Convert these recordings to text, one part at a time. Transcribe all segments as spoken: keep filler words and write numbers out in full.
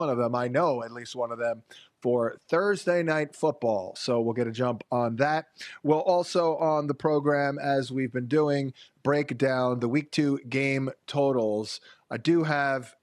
one of them. I know at least one of them for Thursday Night Football. So we'll get a jump on that. We'll also on the program, as we've been doing, break down the week two game totals. I do have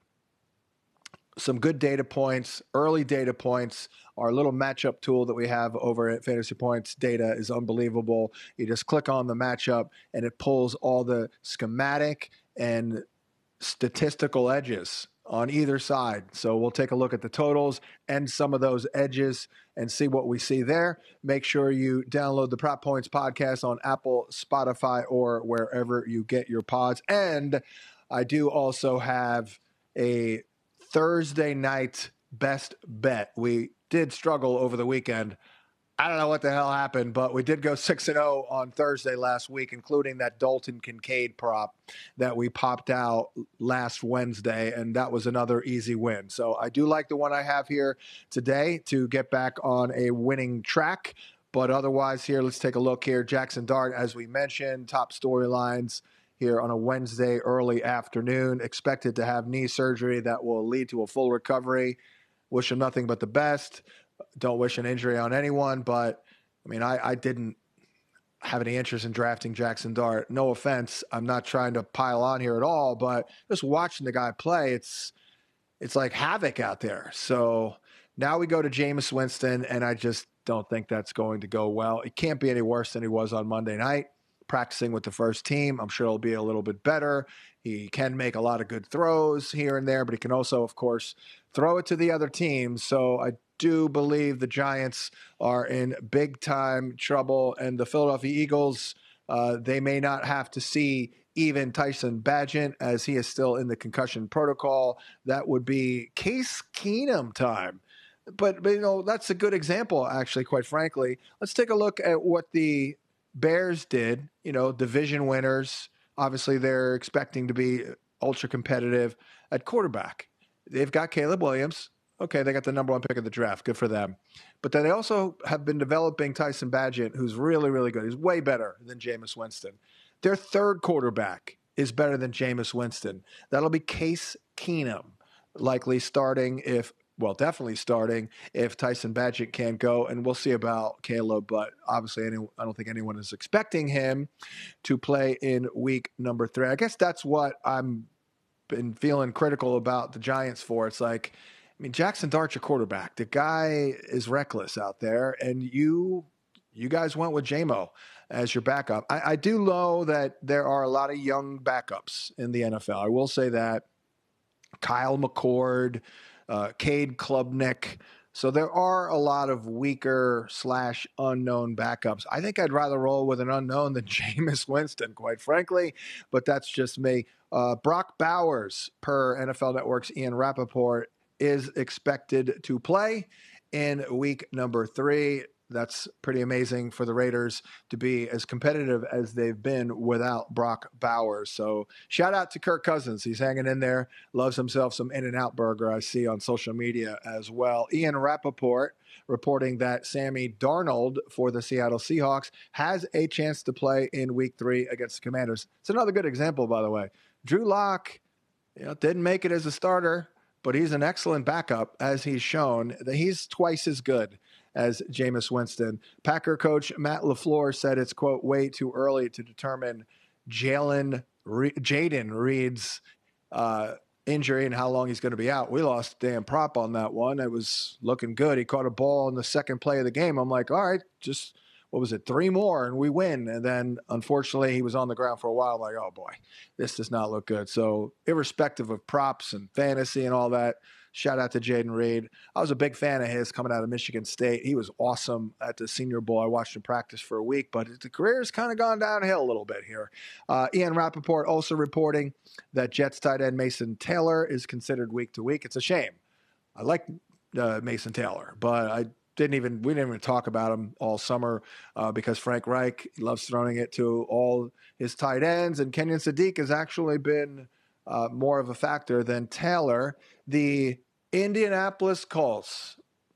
some good data points, early data points. Our little matchup tool that we have over at Fantasy Points Data is unbelievable. You just click on the matchup and it pulls all the schematic and statistical edges on either side. So we'll take a look at the totals and some of those edges and see what we see there. Make sure you download the Prop Points podcast on Apple, Spotify, or wherever you get your pods. And I do also have a Thursday night best bet. We did struggle over the weekend. I don't know what the hell happened, but we did go six and oh on Thursday last week, including that Dalton Kincaid prop that we popped out last Wednesday, and that was another easy win. So I do like the one I have here today to get back on a winning track. But otherwise here, let's take a look here. Jackson Dart, as we mentioned, top storylines here on a Wednesday early afternoon, expected to have knee surgery that will lead to a full recovery. Wish him nothing but the best. Don't wish an injury on anyone, but I mean, I, I didn't have any interest in drafting Jackson Dart. No offense. I'm not trying to pile on here at all, but just watching the guy play, it's, it's like havoc out there. So now we go to Jameis Winston, and I just don't think that's going to go well. It can't be any worse than he was on Monday night, practicing with the first team. I'm sure it'll be a little bit better. He can make a lot of good throws here and there, but he can also, of course, throw it to the other team. So I do believe the Giants are in big time trouble, and the Philadelphia Eagles, uh, they may not have to see even Tyson Bagent as he is still in the concussion protocol. That would be Case Keenum time. But, but you know, that's a good example, actually, quite frankly. Let's take a look at what the Bears did, you know, division winners. Obviously, they're expecting to be ultra competitive at quarterback. They've got Caleb Williams. Okay, they got the number one pick of the draft. Good for them. But then they also have been developing Tyson Bagent, who's really, really good. He's way better than Jameis Winston. Their third quarterback is better than Jameis Winston. That'll be Case Keenum, likely starting if Well, definitely starting if Tyson Bagent can't go, and we'll see about Caleb. But obviously, any, I don't think anyone is expecting him to play in week number three. I guess that's what I'm been feeling critical about the Giants for. It's like, I mean, Jackson Dart's your quarterback. The guy is reckless out there, and you you guys went with J M O as your backup. I, I do know that there are a lot of young backups in the N F L. I will say that. Kyle McCord, Uh, Cade Klubnik. So there are a lot of weaker slash unknown backups. I think I'd rather roll with an unknown than Jameis Winston, quite frankly, but that's just me. Uh, Brock Bowers, per N F L Network's Ian Rappaport, is expected to play in week number three. That's pretty amazing for the Raiders to be as competitive as they've been without Brock Bowers. So shout out to Kirk Cousins. He's hanging in there, loves himself some In-N-Out burger, I see on social media as well. Ian Rappaport reporting that Sammy Darnold for the Seattle Seahawks has a chance to play in week three against the Commanders. It's another good example, by the way. Drew Lock, you know, didn't make it as a starter, but he's an excellent backup, as he's shown. He's twice as good as Jameis Winston. Packer coach Matt LaFleur said it's, quote, way too early to determine Jalen Re- Jaden Reed's uh, injury and how long he's going to be out. We lost a damn prop on that one. It was looking good. He caught a ball in the second play of the game. I'm like, all right, just, what was it, three more and we win. And then, unfortunately, he was on the ground for a while. I'm like, oh, boy, this does not look good. So irrespective of props and fantasy and all that, shout out to Jaden Reed. I was a big fan of his coming out of Michigan State. He was awesome at the Senior Bowl. I watched him practice for a week, but the career has kind of gone downhill a little bit here. Uh, Ian Rappaport also reporting that Jets tight end Mason Taylor is considered week to week. It's a shame. I like uh, Mason Taylor, but I didn't even we didn't even talk about him all summer uh, because Frank Reich loves throwing it to all his tight ends, and Kenyon Sadiq has actually been uh, more of a factor than Taylor. The Indianapolis Colts,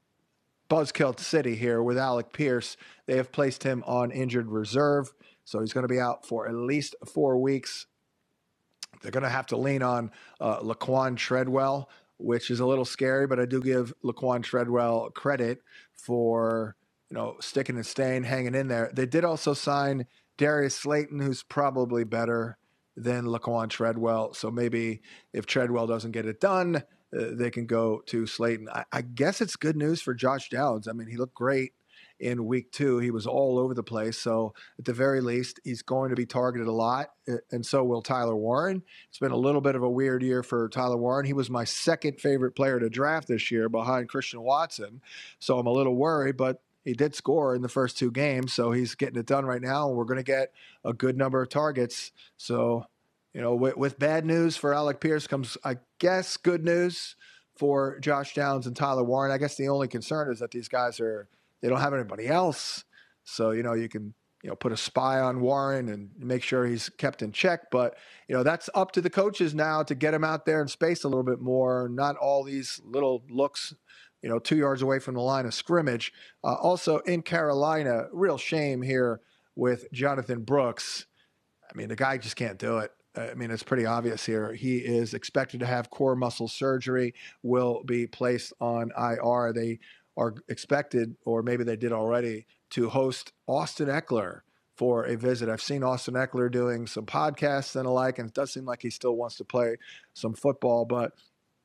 Buzzkill City here with Alec Pierce. They have placed him on injured reserve, so he's going to be out for at least four weeks. They're going to have to lean on uh, Laquan Treadwell. which is a little scary, but I do give Laquan Treadwell credit for, you know, sticking and staying, hanging in there. They did also sign Darius Slayton, who's probably better than Laquan Treadwell. So maybe if Treadwell doesn't get it done, uh, they can go to Slayton. I, I guess it's good news for Josh Downs. I mean, he looked great in week two. He was all over the place. So at the very least, he's going to be targeted a lot, and so will Tyler Warren. It's been a little bit of a weird year for Tyler Warren. He was my second favorite player to draft this year behind Christian Watson. So I'm a little worried, but he did score in the first two games, so he's getting it done right now, and we're going to get a good number of targets. So, you know, with, with bad news for Alec Pierce comes, I guess, good news for Josh Downs and Tyler Warren. I guess the only concern is that these guys are, they don't have anybody else. So, you know, you can, you know, put a spy on Warren and make sure he's kept in check. But, you know, that's up to the coaches now to get him out there in space a little bit more, not all these little looks, you know, two yards away from the line of scrimmage. Uh, also in Carolina, real shame here with Jonathan Brooks. I mean, the guy just can't do it. I mean, it's pretty obvious here. He is expected to have core muscle surgery, will be placed on I R. They are expected, or maybe they did already, to host Austin Eckler for a visit. I've seen Austin Eckler doing some podcasts and the like, and it does seem like he still wants to play some football. But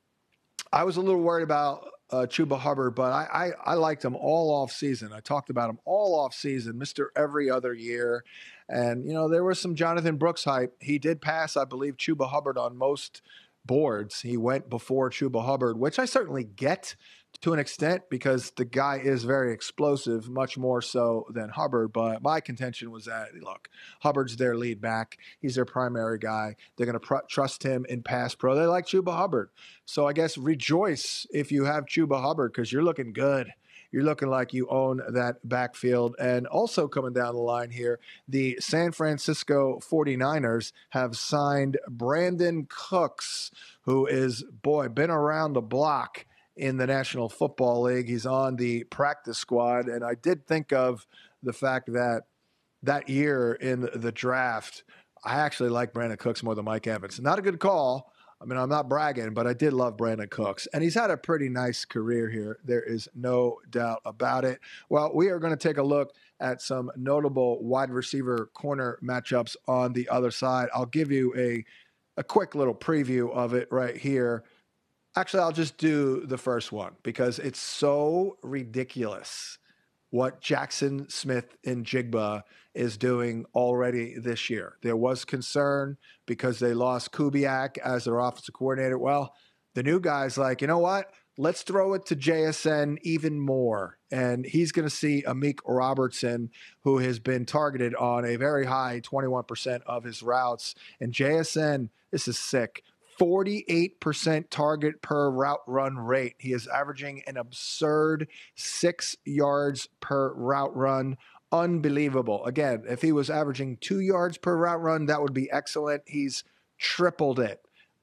I was a little worried about uh, Chuba Hubbard, but I, I, I liked him all off season. I talked about him all off season, Mister Every Other Year. And, you know, there was some Jonathan Brooks hype. He did pass, I believe, Chuba Hubbard on most boards. He went before Chuba Hubbard, which I certainly get to an extent because the guy is very explosive, much more so than Hubbard. But my contention was that, look, Hubbard's their lead back. He's their primary guy. They're going to pr- trust him in pass pro. They like Chuba Hubbard. So I guess rejoice if you have Chuba Hubbard because you're looking good. You're looking like you own that backfield. And also coming down the line here, the San Francisco forty-niners have signed Brandon Cooks, who is, boy, been around the block in the National Football League. He's on the practice squad. And I did think of the fact that that year in the draft, I actually like Brandon Cooks more than Mike Evans. Not a good call. I mean, I'm not bragging, but I did love Brandon Cooks. And he's had a pretty nice career here. There is no doubt about it. Well, we are going to take a look at some notable wide receiver corner matchups on the other side. I'll give you a, a quick little preview of it right here. Actually, I'll just do the first one because it's so ridiculous what Jackson Smith and Jigba is doing already this year. There was concern because they lost Kubiak as their offensive coordinator. Well, the new guy's like, you know what? Let's throw it to J S N even more. And he's going to see Amik Robertson, who has been targeted on a very high twenty-one percent of his routes. And J S N, this is sick, forty-eight percent target per route run rate. He is averaging an absurd six yards per route run. Unbelievable. Again, if he was averaging two yards per route run, that would be excellent. He's tripled it.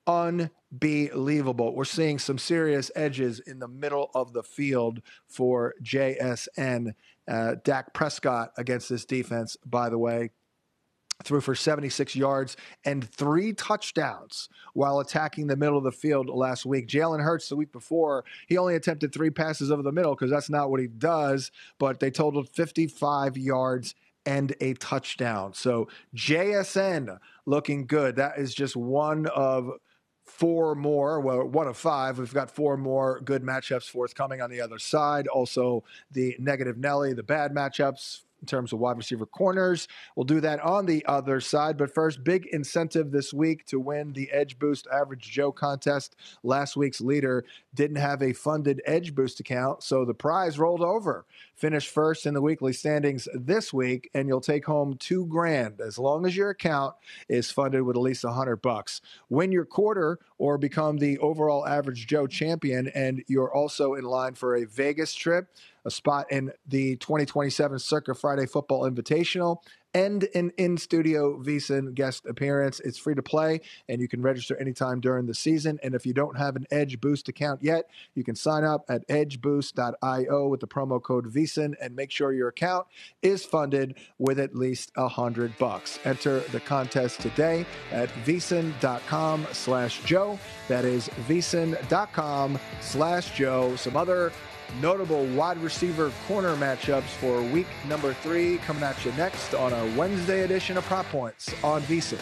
Unbelievable. We're seeing some serious edges in the middle of the field for J S N. Uh, Dak Prescott against this defense, by the way, threw for seventy-six yards and three touchdowns while attacking the middle of the field last week. Jalen Hurts the week before, he only attempted three passes over the middle because that's not what he does, but they totaled fifty-five yards and a touchdown. So J S N looking good. That is just one of four more, well, one of five. We've got four more good matchups forthcoming on the other side. Also, the negative Nelly, the bad matchups in terms of wide receiver corners. We'll do that on the other side. But first, big incentive this week to win the Edge Boost Average Joe contest. Last week's leader didn't have a funded Edge Boost account, so the prize rolled over. Finish first in the weekly standings this week, and you'll take home two grand as long as your account is funded with at least a hundred bucks. Win your quarter or become the overall Average Joe champion, and you're also in line for a Vegas trip. a spot in the twenty twenty-seven Circa Friday Football Invitational, and an in-studio VSiN guest appearance. It's free to play, and you can register anytime during the season. And if you don't have an Edge Boost account yet, you can sign up at edge boost dot io with the promo code VSiN and make sure your account is funded with at least a hundred bucks. Enter the contest today at vsin.com slash Joe. That is vsin.com slash Joe. Some other notable wide receiver corner matchups for week number three coming at you next on a Wednesday edition of Prop Points on VSiN.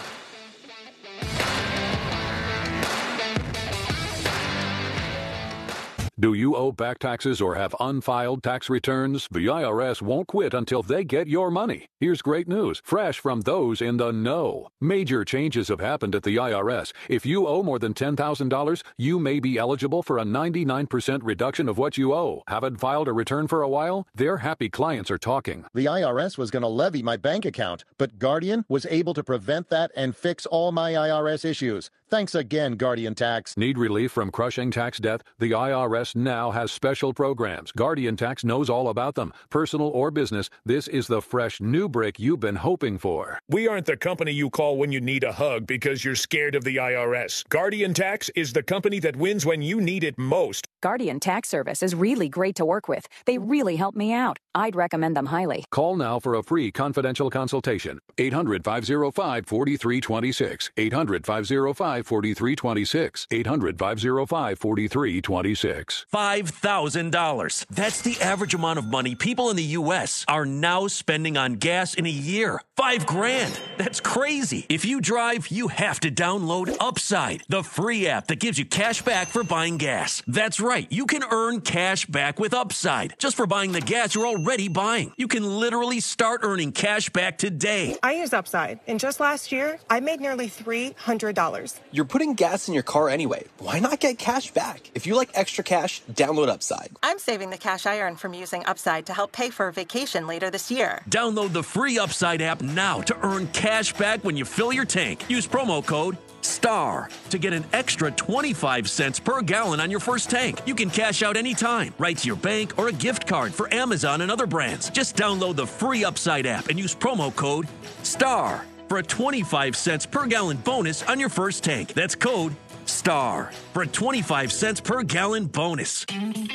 Do you owe back taxes or have unfiled tax returns? The I R S won't quit until they get your money. Here's great news, fresh from those in the know. Major changes have happened at the I R S. If you owe more than ten thousand dollars, you may be eligible for a ninety-nine percent reduction of what you owe. Haven't filed a return for a while? Their happy clients are talking. The I R S was going to levy my bank account, but Guardian was able to prevent that and fix all my I R S issues. Thanks again, Guardian Tax. Need relief from crushing tax debt? The I R S now has special programs. Guardian Tax knows all about them. Personal or business, this is the fresh new break you've been hoping for. We aren't the company you call when you need a hug because you're scared of the I R S. Guardian Tax is the company that wins when you need it most. Guardian Tax Service is really great to work with. They really help me out. I'd recommend them highly. Call now for a free confidential consultation. eight hundred, five oh five, four three two six. eight hundred, five oh five, four three two six. eight hundred, five oh five, four three two six. five thousand dollars. That's the average amount of money people in the U S are now spending on gas in a year. Five grand. That's crazy. If you drive, you have to download Upside, the free app that gives you cash back for buying gas. That's right. You can earn cash back with Upside just for buying the gas you're already buying. You can literally start earning cash back today. I use Upside, and just last year, I made nearly three hundred dollars. You're putting gas in your car anyway. Why not get cash back? If you like extra cash, download Upside. I'm saving the cash I earn from using Upside to help pay for a vacation later this year. Download the free Upside app now to earn cash back when you fill your tank. Use promo code STAR to get an extra twenty-five cents per gallon on your first tank. You can cash out anytime, right to your bank or a gift card for Amazon and other brands. Just download the free Upside app and use promo code STAR for a twenty-five cents per gallon bonus on your first tank. That's code STAR for a twenty-five cents per gallon bonus.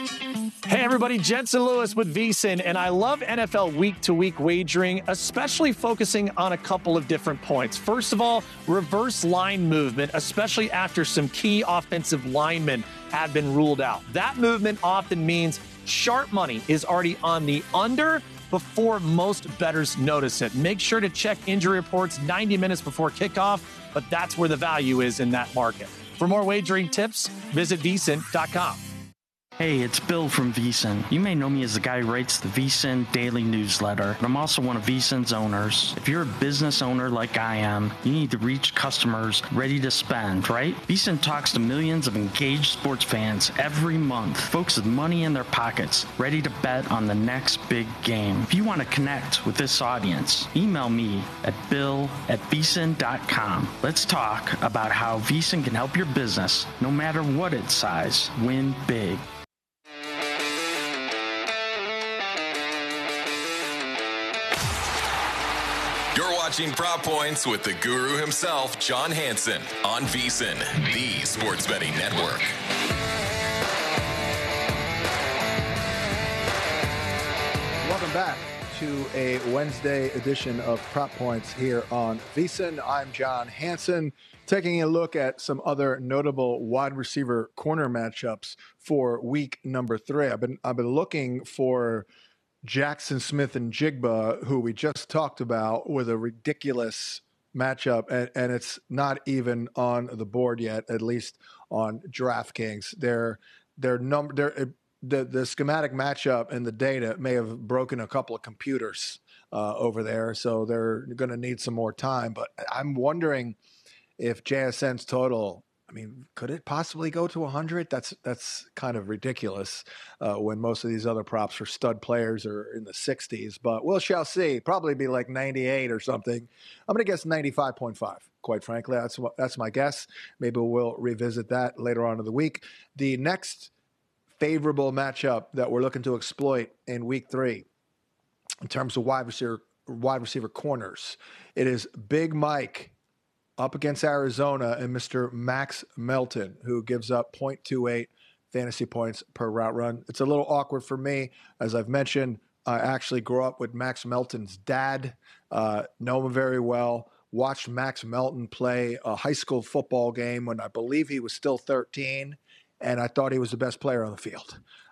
Hey everybody, Jensen Lewis with VSiN, and I love N F L week-to-week wagering, especially focusing on a couple of different points. First of all, reverse line movement, especially after some key offensive linemen have been ruled out. That movement often means sharp money is already on the under before most bettors notice it. Make sure to check injury reports ninety minutes before kickoff, but that's where the value is in that market. For more wagering tips, visit V S I N dot com. Hey, it's Bill from VSiN. You may know me as the guy who writes the VSiN daily newsletter, but I'm also one of VSiN's owners. If you're a business owner like I am, you need to reach customers ready to spend, right? VSiN talks to millions of engaged sports fans every month, folks with money in their pockets, ready to bet on the next big game. If you want to connect with this audience, email me at bill at vsin dot com. Let's talk about how VSiN can help your business, no matter what its size, win big. You're watching Prop Points with the guru himself, John Hansen, on VSiN, the sports betting network. Welcome back to a Wednesday edition of Prop Points here on VSiN. I'm John Hansen, taking a look at some other notable wide receiver corner matchups for week number three. I've been I've been looking for Jackson Smith and Jigba, who we just talked about, with a ridiculous matchup, and, and it's not even on the board yet, at least on DraftKings. Their their number, their the the schematic matchup and the data may have broken a couple of computers uh, over there, so they're going to need some more time. But I'm wondering if J S N's total, I mean, could it possibly go to one hundred? That's that's kind of ridiculous uh, when most of these other props for stud players are in the sixties. But we'll shall see. Probably be like ninety-eight or something. I'm going to guess ninety-five point five, quite frankly. That's what, that's my guess. Maybe we'll revisit that later on in the week. The next favorable matchup that we're looking to exploit in week three in terms of wide receiver, wide receiver corners. It is Big Mike up against Arizona and Mister Max Melton, who gives up point two eight fantasy points per route run. It's a little awkward for me. As I've mentioned, I actually grew up with Max Melton's dad, uh, know him very well, watched Max Melton play a high school football game when I believe he was still thirteen, and I thought he was the best player on the field.